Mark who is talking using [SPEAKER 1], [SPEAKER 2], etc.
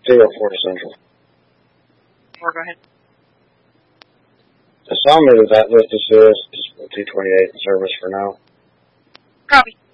[SPEAKER 1] 04 to Central.
[SPEAKER 2] Or go ahead.
[SPEAKER 1] The summit of that list is 228 in service for now.
[SPEAKER 2] Copy.